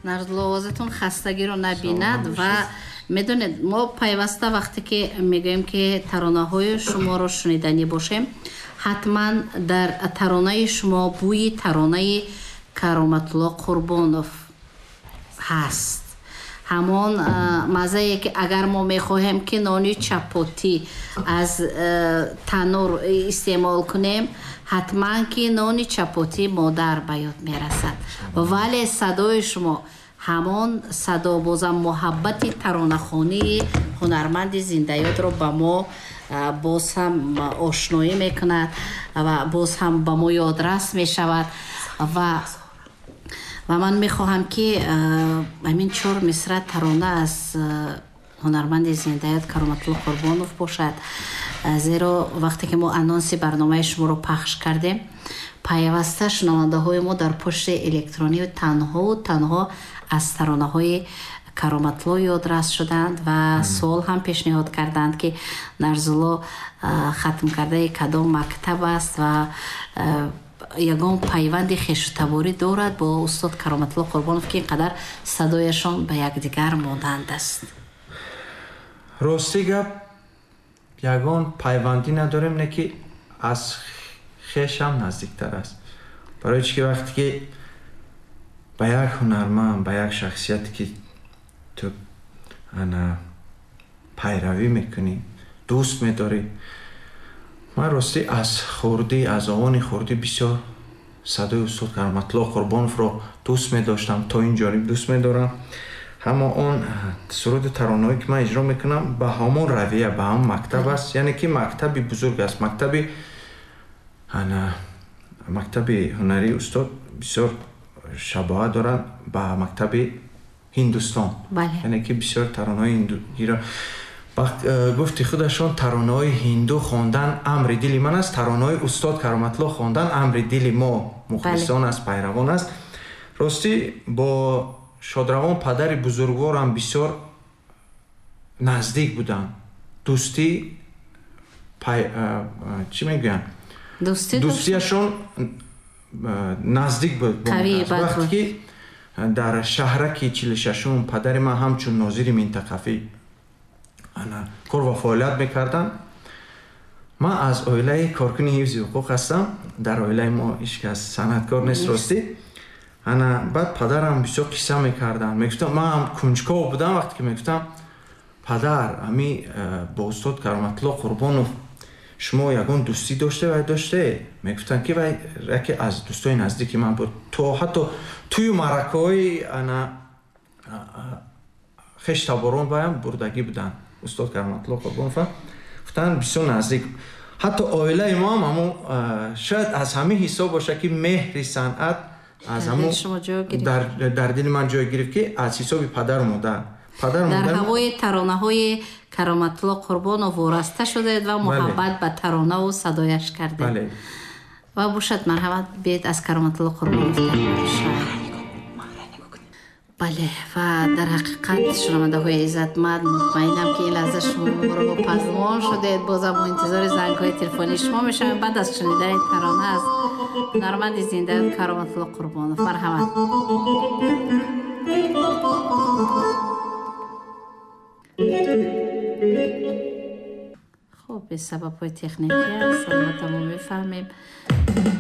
нарзуло овозатон хастагиро набинад ва медонед мо пайваста вақте ки мегӯем ки таронаҳои шуморо шуниданӣ бошем ҳатман дар таронаи шумо бӯи таронаи Кароматулло Қурбонов ҳаст. ҳамон мазае ки агар мо мехоҳем ки нони чапотӣ аз танур истеъмол кунем ҳатман ки нони чапотӣ модар ба ёд мерасад. вале садои шумо ҳамон садо бозам муҳаббати таронахонии ҳунарманди зиндаёдро ба мо боз ҳам ошноӣ мекунад ва боз ҳам ба мо ёдрас мешавад ва ман мехоҳам ки ҳамин 4 мисра тарона аз ҳунарманди зиндаёд Кароматулло Қурбонов бошад. зеро вақте ки мо анонси барномаи шуморо пахш кардем пайваста шунавандаҳои мо дар пошти электронӣ танҳо аз таронаҳои Кароматулло ёдрас шуданд ва суол ҳам пешниҳод карданд ки Нарзулло хатм кардаи кадом мактаб аст ва ягон пайванди хешутаборӣ дорад бо устод Кароматулло Қурбонов ки ин қадар садояшон ба якдигар монанд аст. рости гап ягон пайвандӣ надорем, не ки аз хешам наздиктар аст. барои чӣ ки вақте ки ба як ҳунарманд, ба як шахсияте ки ту ана пайравӣ мекунӣ, дӯст медорӣ, ман рости аз хурдӣ, аз овони хурдӣ бисёр садои устод Кароматулло Қурбоновро дӯст медоштам, то ин ҷониб дӯст медорам. ҳама он суруди таронаҳое ки ман иҷро мекунам ба ҳамон равия, ба ҳамон мактаб аст, яъне ки мактаби бузург аст, мактаби ҳунарии устод бисёр шабоҳат дорад ба мактаби Ҳиндустон, яъне ки бисёр таронаҳои ҳиндуиро гуфти худашон таронаҳои ҳинду хондан амри дили ман аст, таронаҳои устод Кароматулло хондан амри дили мо мухлисон аст, пайравон аст. ростӣ бо шодравон падари бузургворам бисёр наздик будам. дӯстӣ чӣ мегӯянд? дӯстияшон наздик буд. вақте ки дар шаҳраки 46 падари ман ҳамчун нозири минтақавӣ кор ва фаъолият мекардам. ман аз оилаи коркуни ҳифзи ҳуқуқ ҳастам. дар оилаи мо ҳичкас санъаткор нест ростӣ. баъд падарам бисёр қисса мекардам. мегуфтам ман ҳам кунҷков будам. вақте ки мегуфтам падар ами бо устод Кароматулло Қурбонов шумо ягон дӯстӣ доштае? Мегуфтанд ки вай яке аз дӯстои наздики ман буд. то ҳатто тӯю маъракаҳои хештаборон ваям бурдагӣ буданд. устод Кароматулло Қурбонов гуфтанд бисёр наздик. ҳатто оилаи мо ҳам ҳамун шояд аз ҳамин ҳисоб бошад ки меҳри санъат аз ҳамун дар дили ман ҷой гирифт ки аз ҳисоби падару модар. дар ҳавои таронаҳои Кароматулло Қурбонов вораста шудед ва муҳаббат ба таронаву садояш кардед. ва бошад марҳамат биед аз Кароматулло Қурбонов бале. ва дар ҳақиқат шунавандаҳои иззатманд мутмаинам ки ин лаҳза шуморо бо пазмон шудед. бозам бо интизори зангҳои телефонии шумо мешавем баъд аз шунидани тарона аз ҳунарманди зиндаёд Кароматулло Қурбонов. марҳамат. خب به سبب های تکنیکی هست البته ما میفهمیم